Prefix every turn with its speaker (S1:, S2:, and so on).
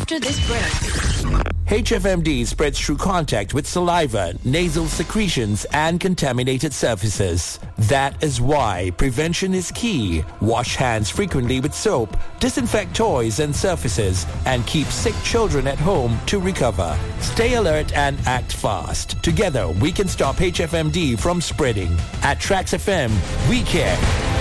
S1: after this break.
S2: HFMD spreads through contact with saliva, nasal secretions, and contaminated surfaces. That is why prevention is key. Wash hands frequently with soap, disinfect toys and surfaces, and keep sick children at home to recover. Stay alert and act fast. Together, we can stop HFMD from spreading. At Trax FM, we care.